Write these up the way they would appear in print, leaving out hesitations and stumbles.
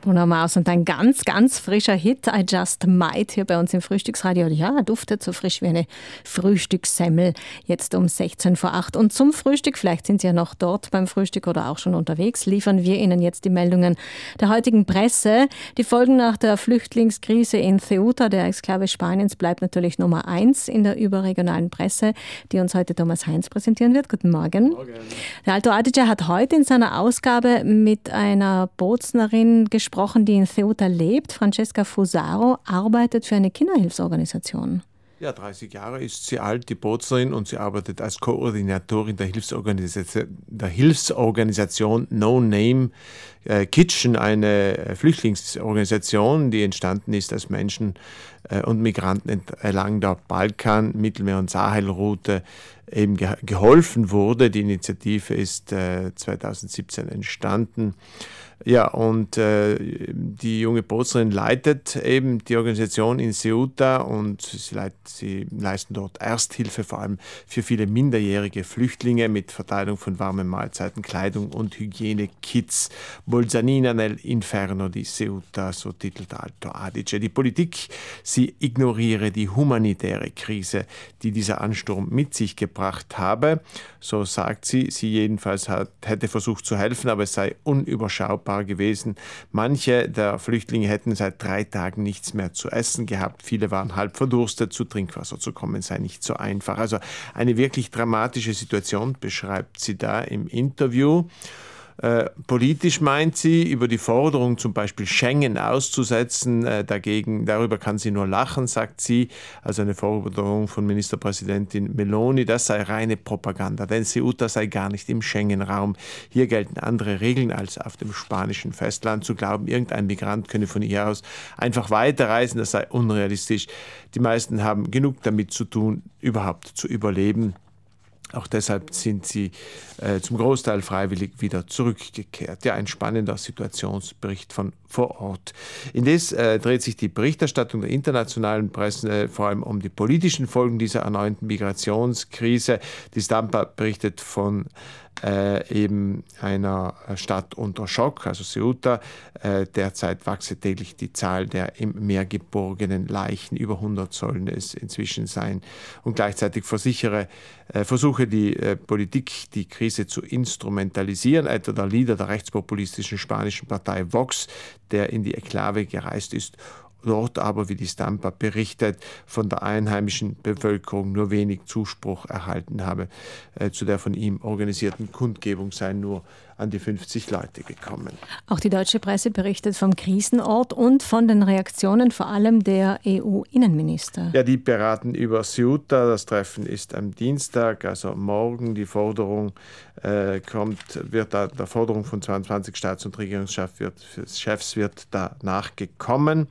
Bruno Mars und ein ganz, ganz frischer Hit, I Just Might, hier bei uns im Frühstücksradio. Ja, duftet so frisch wie eine Frühstückssemmel, jetzt um 16 vor 8. Und zum Frühstück, vielleicht sind Sie ja noch dort beim Frühstück oder auch schon unterwegs, liefern wir Ihnen jetzt die Meldungen der heutigen Presse. Die Folgen nach der Flüchtlingskrise in Ceuta, der Exklave Spaniens, bleibt natürlich Nummer 1 in der überregionalen Presse, die uns heute Thomas Heinz präsentieren wird. Guten Morgen. Morgen. Der Alto Adige hat heute in seiner Ausgabe mit einer Bozenerin gesprochen, die in Ceuta lebt. Francesca Fusaro arbeitet für eine Kinderhilfsorganisation. Ja, 30 Jahre ist sie alt, die Bozenerin, und sie arbeitet als Koordinatorin der Hilfsorganisation No Name Kitchen, eine Flüchtlingsorganisation, die entstanden ist, als Menschen und Migranten entlang der Balkan-, Mittelmeer- und Sahelroute eben geholfen wurde. Die Initiative ist 2017 entstanden. Ja, und die junge Bozenerin leitet eben die Organisation in Ceuta und sie leisten dort Ersthilfe, vor allem für viele minderjährige Flüchtlinge mit Verteilung von warmen Mahlzeiten, Kleidung und Hygienekits. Bolzanina nel Inferno di Ceuta, so titelt Alto Adige. Die Politik, sie ignoriere die humanitäre Krise, die dieser Ansturm mit sich gebracht habe. So sagt sie. Sie jedenfalls hätte versucht zu helfen, aber es sei unüberschaubar gewesen. Manche der Flüchtlinge hätten seit 3 Tagen nichts mehr zu essen gehabt. Viele waren halb verdurstet. Zu Trinkwasser zu kommen sei nicht so einfach. Also eine wirklich dramatische Situation beschreibt sie da im Interview. Politisch meint sie, über die Forderung, zum Beispiel Schengen auszusetzen, darüber kann sie nur lachen, sagt sie. Also eine Forderung von Ministerpräsidentin Meloni, das sei reine Propaganda, denn Ceuta sei gar nicht im Schengen-Raum. Hier gelten andere Regeln als auf dem spanischen Festland. Zu glauben, irgendein Migrant könne von hier aus einfach weiterreisen, das sei unrealistisch. Die meisten haben genug damit zu tun, überhaupt zu überleben. Auch deshalb sind sie zum Großteil freiwillig wieder zurückgekehrt. Ja, ein spannender Situationsbericht von vor Ort. Indes dreht sich die Berichterstattung der internationalen Presse vor allem um die politischen Folgen dieser erneuten Migrationskrise. Die Stampa berichtet von eben einer Stadt unter Schock, also Ceuta. Derzeit wachse täglich die Zahl der im Meer geborgenen Leichen. Über 100 sollen es inzwischen sein. Und gleichzeitig versuche die Politik, die Krise zu instrumentalisieren. Etwa der Leader der rechtspopulistischen spanischen Partei Vox, der in die Exklave gereist ist, dort aber, wie die Stampa berichtet, von der einheimischen Bevölkerung nur wenig Zuspruch erhalten habe. Zu der von ihm organisierten Kundgebung seien nur an die 50 Leute gekommen. Auch die deutsche Presse berichtet vom Krisenort und von den Reaktionen vor allem der EU-Innenminister. Ja, die beraten über Ceuta. Das Treffen ist am Dienstag, also morgen. Die Forderung der Forderung von 22 Staats- und Regierungschefs wird da nachgekommen.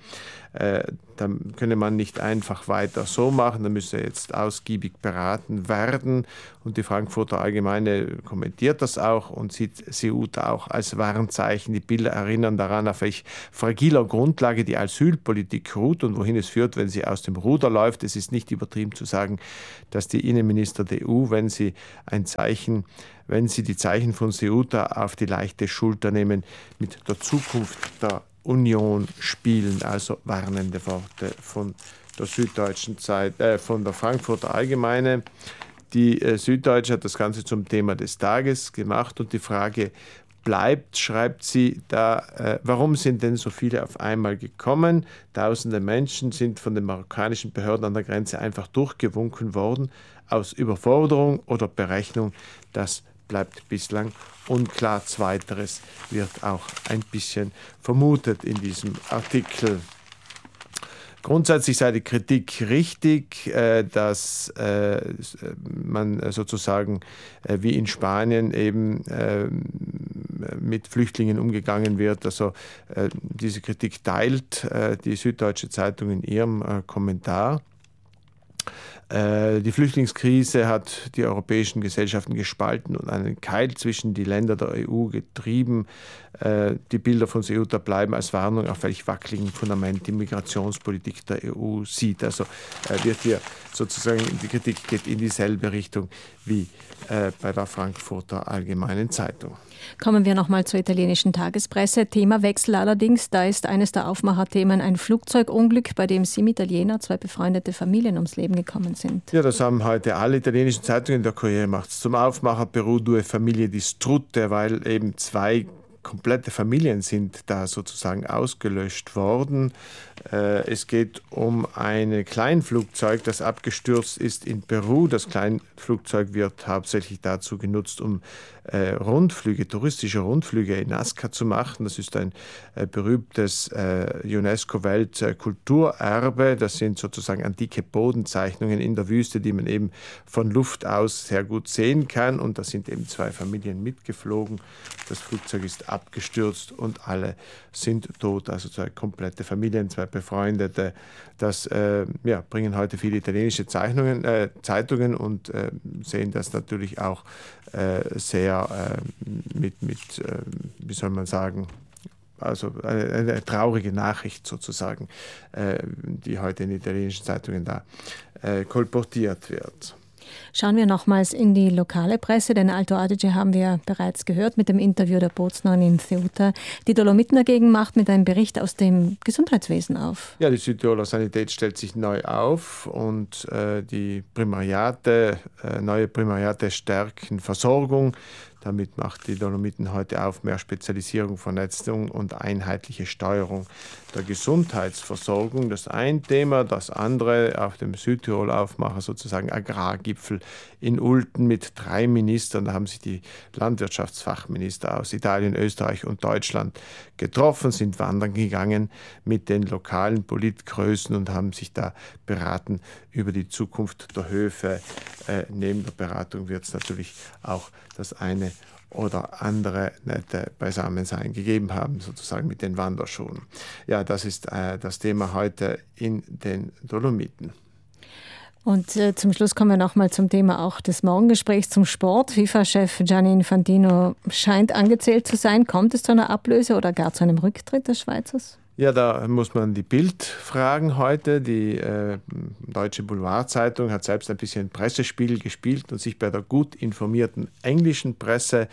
Da könne man nicht einfach weiter so machen, da müsse jetzt ausgiebig beraten werden. Und die Frankfurter Allgemeine kommentiert das auch und sieht Ceuta auch als Warnzeichen. Die Bilder erinnern daran, auf welch fragiler Grundlage die Asylpolitik ruht und wohin es führt, wenn sie aus dem Ruder läuft. Es ist nicht übertrieben zu sagen, dass die Innenminister der EU, wenn sie die Zeichen von Ceuta auf die leichte Schulter nehmen, mit der Zukunft der Union spielen, also warnende Worte von der Süddeutschen von der Frankfurter Allgemeine. Die Süddeutsche hat das Ganze zum Thema des Tages gemacht und die Frage bleibt, schreibt sie da, warum sind denn so viele auf einmal gekommen? Tausende Menschen sind von den marokkanischen Behörden an der Grenze einfach durchgewunken worden, aus Überforderung oder Berechnung. Das bleibt bislang unklar. Zweiteres wird auch ein bisschen vermutet in diesem Artikel. Grundsätzlich sei die Kritik richtig, dass man sozusagen wie in Spanien eben mit Flüchtlingen umgegangen wird. Also diese Kritik teilt die Süddeutsche Zeitung in ihrem Kommentar. Die Flüchtlingskrise hat die europäischen Gesellschaften gespalten und einen Keil zwischen die Länder der EU getrieben. Die Bilder von Ceuta bleiben als Warnung, auf welch wackeligen Fundament die Migrationspolitik der EU sieht. Also wird hier sozusagen, die Kritik geht in dieselbe Richtung wie bei der Frankfurter Allgemeinen Zeitung. Kommen wir nochmal zur italienischen Tagespresse. Themawechsel allerdings, da ist eines der Aufmacherthemen ein Flugzeugunglück, bei dem 7 Italiener, 2 befreundete Familien ums Leben gekommen sind. Ja, das haben heute alle italienischen Zeitungen. Der Corriere macht es zum Aufmacher. Peru, 2 Famiglie distrutte, weil eben 2 komplette Familien sind da sozusagen ausgelöscht worden. Es geht um ein Kleinflugzeug, das abgestürzt ist in Peru. Das Kleinflugzeug wird hauptsächlich dazu genutzt, um touristische Rundflüge in Nazca zu machen. Das ist ein berühmtes UNESCO-Weltkulturerbe. Das sind sozusagen antike Bodenzeichnungen in der Wüste, die man eben von Luft aus sehr gut sehen kann. Und da sind eben 2 Familien mitgeflogen. Das Flugzeug ist abgestürzt und alle sind tot, also 2 komplette Familien, 2 Befreundete. Das bringen heute viele italienische Zeitungen und sehen das natürlich auch sehr wie soll man sagen, also eine traurige Nachricht sozusagen, die heute in italienischen Zeitungen da kolportiert wird. Schauen wir nochmals in die lokale Presse, denn Alto Adige haben wir bereits gehört mit dem Interview der Bootsnerin in Ceuta. Die Dolomiten dagegen macht mit einem Bericht aus dem Gesundheitswesen auf. Ja, die Südtiroler Sanität stellt sich neu auf und die neue Primariate stärken Versorgung. Damit macht die Dolomiten heute auf mehr Spezialisierung, Vernetzung und einheitliche Steuerung der Gesundheitsversorgung. Das ein Thema, das andere auf dem Südtirol-Aufmacher sozusagen Agrargipfel in Ulten mit 3 Ministern. Da haben sich die Landwirtschaftsfachminister aus Italien, Österreich und Deutschland getroffen, sind wandern gegangen mit den lokalen Politgrößen und haben sich da beraten über die Zukunft der Höfe. Neben der Beratung wird es natürlich auch das eine oder andere nette Beisammensein gegeben haben, sozusagen mit den Wanderschuhen. Ja, das ist das Thema heute in den Dolomiten. Und zum Schluss kommen wir nochmal zum Thema auch des Morgengesprächs zum Sport. FIFA-Chef Gianni Infantino scheint angezählt zu sein. Kommt es zu einer Ablöse oder gar zu einem Rücktritt des Schweizers? Ja, da muss man die Bild fragen heute. Die Deutsche Boulevardzeitung hat selbst ein bisschen Pressespiel gespielt und sich bei der gut informierten englischen Presse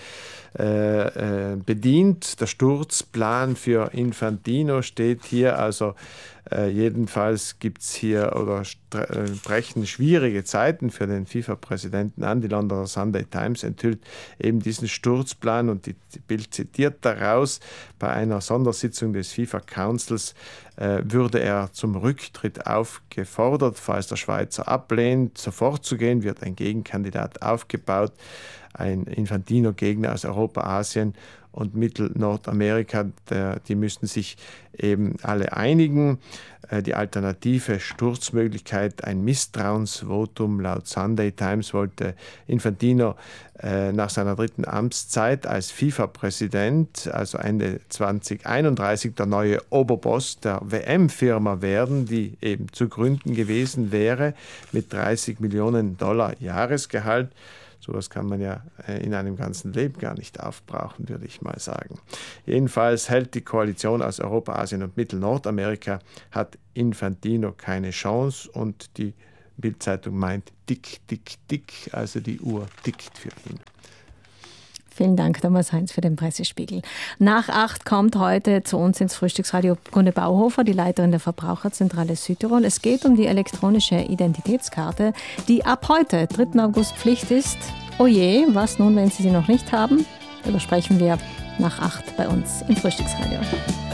bedient. Der Sturzplan für Infantino steht hier, also jedenfalls gibt es hier oder brechen schwierige Zeiten für den FIFA-Präsidenten an. Die Londoner Sunday Times enthüllt eben diesen Sturzplan und die Bild zitiert daraus: Bei einer Sondersitzung des FIFA-Councils würde er zum Rücktritt aufgefordert. Falls der Schweizer ablehnt, sofort zu gehen, wird ein Gegenkandidat aufgebaut. Ein Infantino-Gegner aus Europa, Asien und Mittel-Nordamerika, die müssten sich eben alle einigen. Die alternative Sturzmöglichkeit, ein Misstrauensvotum laut Sunday Times, wollte Infantino nach seiner 3. Amtszeit als FIFA-Präsident, also Ende 2031, der neue Oberboss der WM-Firma werden, die eben zu gründen gewesen wäre, mit $30 Millionen Jahresgehalt. Sowas kann man ja in einem ganzen Leben gar nicht aufbrauchen, würde ich mal sagen. Jedenfalls hält die Koalition aus Europa, Asien und Mittel-Nordamerika, hat Infantino keine Chance und die Bild-Zeitung meint, tick, tick, tick, also die Uhr tickt für ihn. Vielen Dank, Thomas Heinz, für den Pressespiegel. Nach 8 kommt heute zu uns ins Frühstücksradio Gunde Bauhofer, die Leiterin der Verbraucherzentrale Südtirol. Es geht um die elektronische Identitätskarte, die ab heute, 3. August, Pflicht ist. Oje, was nun, wenn Sie sie noch nicht haben? Darüber sprechen wir nach 8 bei uns im Frühstücksradio.